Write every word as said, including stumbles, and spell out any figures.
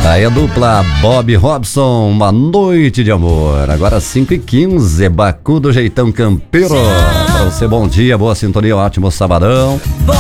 Aí a dupla Bob Robson, Uma Noite de Amor. Agora cinco e quinze, Bacu do Jeitão Campeiro. Pra você, bom dia, boa sintonia, ótimo sabadão. Bom